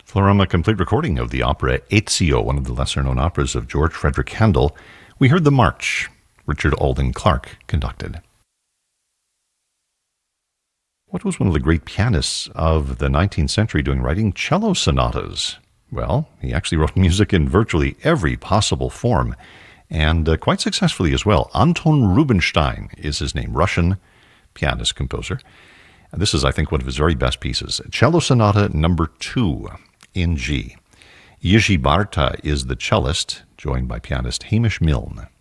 From a complete recording of the opera Ezio, one of the lesser-known operas of George Frederick Handel, we heard the March, Richard Alden Clark conducted. What was one of the great pianists of the 19th century doing writing cello sonatas? Well, he actually wrote music in virtually every possible form, and quite successfully as well. Anton Rubinstein is his name, Russian pianist, composer. And this is, I think, one of his very best pieces. Cello Sonata number 2 in G. Jiří Bárta is the cellist, joined by pianist Hamish Milne.